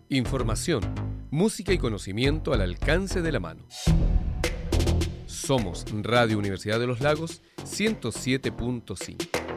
Información, música y conocimiento al alcance de la mano. Somos Radio Universidad de los Lagos 107.5.